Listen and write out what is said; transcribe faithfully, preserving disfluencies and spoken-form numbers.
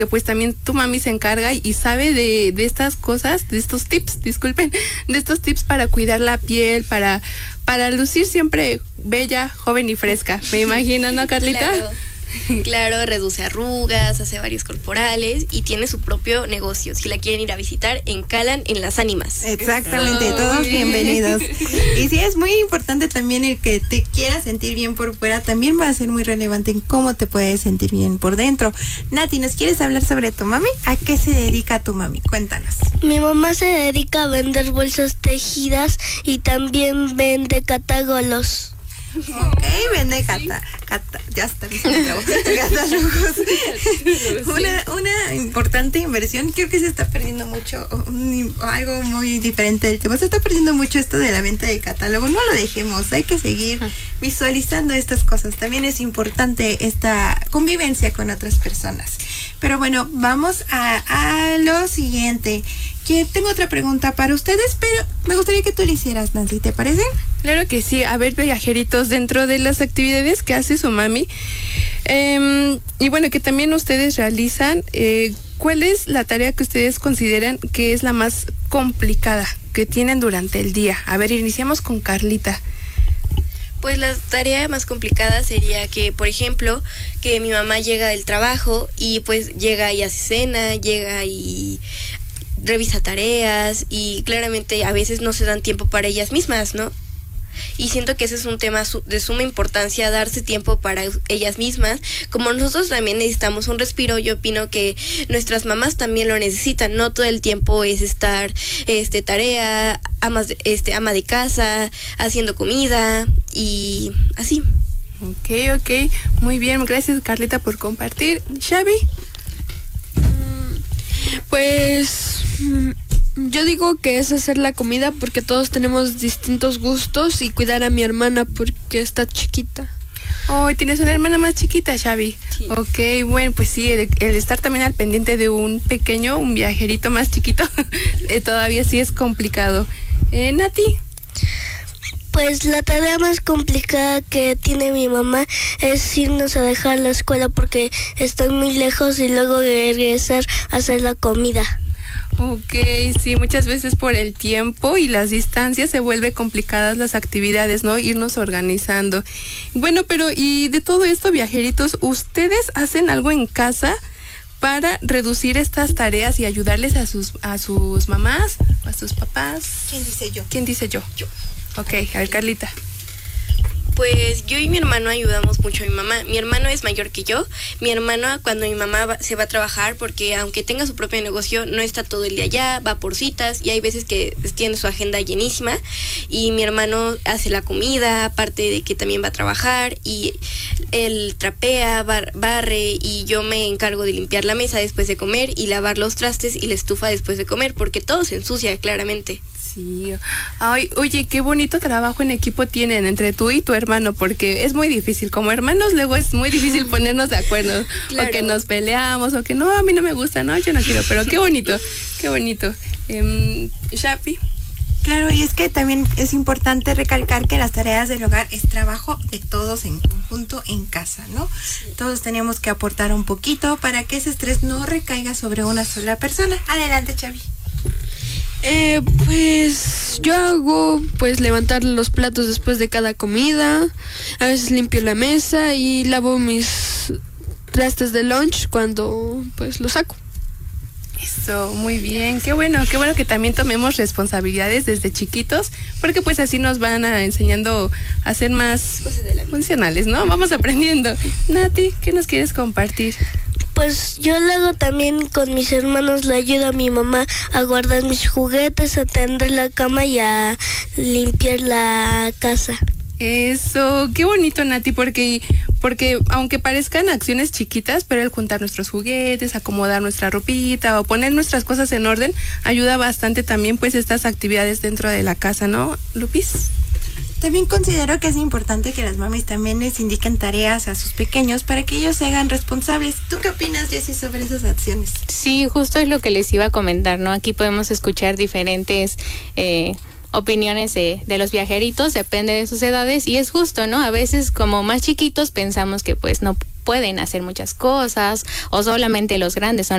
que pues también tu mami se encarga y sabe de, de estas cosas, de estos tips, disculpen, de estos tips para cuidar la piel, para, para lucir siempre bella, joven y fresca. Me imagino, ¿no, Carlita? Claro. Claro, reduce arrugas, hace varios corporales y tiene su propio negocio. Si la quieren ir a visitar, en Calan, en Las Ánimas. Exactamente, todos bienvenidos. Y sí, es muy importante también el que te quieras sentir bien por fuera, también va a ser muy relevante en cómo te puedes sentir bien por dentro. Nati, ¿nos quieres hablar sobre tu mami? ¿A qué se dedica tu mami? Cuéntanos. Mi mamá se dedica a vender bolsas tejidas y también vende catágolos. Ok, vende cata, cata, ya está, catálogos. Una, una importante inversión, creo que se está perdiendo mucho, un, algo muy diferente del tema, se está perdiendo mucho esto de la venta de catálogo, no lo dejemos, hay que seguir visualizando estas cosas, también es importante esta convivencia con otras personas. Pero bueno, vamos a, a lo siguiente. Que tengo otra pregunta para ustedes, pero me gustaría que tú lo hicieras, Nancy, ¿te parece? Claro que sí. A ver, viajeritos, dentro de las actividades que hace su mami, eh, y bueno, que también ustedes realizan, eh, ¿cuál es la tarea que ustedes consideran que es la más complicada que tienen durante el día? A ver, iniciamos con Carlita. Pues la tarea más complicada sería que, por ejemplo, que mi mamá llega del trabajo y pues llega y hace cena, llega y revisa tareas y claramente a veces no se dan tiempo para ellas mismas, ¿no? Y siento que ese es un tema de suma importancia, darse tiempo para ellas mismas. Como nosotros también necesitamos un respiro, yo opino que nuestras mamás también lo necesitan. No todo el tiempo es estar este tarea, amas, este ama de casa, haciendo comida y así. Ok, ok, muy bien, gracias Carlita por compartir. Xavi. Pues yo digo que es hacer la comida porque todos tenemos distintos gustos y cuidar a mi hermana porque está chiquita. Oh, tienes una hermana más chiquita, Xavi. Sí. Ok, bueno, pues sí, el, el estar también al pendiente de un pequeño, un viajerito más chiquito, eh, todavía sí es complicado. Eh, Nati. Pues la tarea más complicada que tiene mi mamá es irnos a dejar la escuela porque estoy muy lejos y luego regresar a hacer la comida. Ok, sí, muchas veces por el tiempo y las distancias se vuelve complicadas las actividades, ¿no? Irnos organizando. Bueno, pero y de todo esto, viajeritos, ¿ustedes hacen algo en casa para reducir estas tareas y ayudarles a sus a sus mamás, a sus papás? ¿Quién dice yo? ¿Quién dice yo? Yo. Ok, a ver, Carlita. Pues yo y mi hermano ayudamos mucho a mi mamá. Mi hermano es mayor que yo. Mi hermano cuando mi mamá va, se va a trabajar, porque aunque tenga su propio negocio, no está todo el día allá, va por citas y hay veces que tiene su agenda llenísima y mi hermano hace la comida, aparte de que también va a trabajar y él trapea, bar, barre y yo me encargo de limpiar la mesa después de comer y lavar los trastes y la estufa después de comer, porque todo se ensucia claramente. Sí. Ay, oye, qué bonito trabajo en equipo tienen entre tú y tu hermano, porque es muy difícil. Como hermanos luego es muy difícil ponernos de acuerdo. Claro. O que nos peleamos, o que no, a mí no me gusta, no, yo no quiero, pero qué bonito, qué bonito. Eh, Xavi. Claro, y es que también es importante recalcar que las tareas del hogar es trabajo de todos en conjunto en casa, ¿no? Todos tenemos que aportar un poquito para que ese estrés no recaiga sobre una sola persona. Adelante, Xavi. Eh, pues yo hago pues levantar los platos después de cada comida, a veces limpio la mesa y lavo mis trastes de lunch cuando pues los saco. Eso, muy bien, qué bueno, qué bueno que también tomemos responsabilidades desde chiquitos, porque pues así nos van a enseñando a ser más funcionales, ¿no? Vamos aprendiendo. Nati, ¿qué nos quieres compartir? Pues yo luego también con mis hermanos le ayudo a mi mamá a guardar mis juguetes, a tender la cama y a limpiar la casa. Eso, qué bonito, Nati, porque porque aunque parezcan acciones chiquitas, pero el juntar nuestros juguetes, acomodar nuestra ropita o poner nuestras cosas en orden, ayuda bastante también pues estas actividades dentro de la casa, ¿no, Lupis? También considero que es importante que las mamis también les indiquen tareas a sus pequeños para que ellos se hagan responsables. ¿Tú qué opinas, Jessie, sobre esas acciones? Sí, justo es lo que les iba a comentar, ¿no? Aquí podemos escuchar diferentes eh, opiniones de, de los viajeritos, depende de sus edades, y es justo, ¿no? A veces como más chiquitos pensamos que pues no pueden hacer muchas cosas o solamente los grandes son